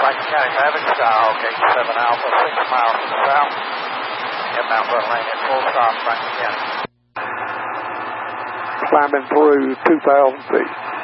Franklin County traffic, Skyhawk 87 Alpha, 6 miles to the south. Inbound front lane at full stop, Franklin County. Climbing through 2,000 feet.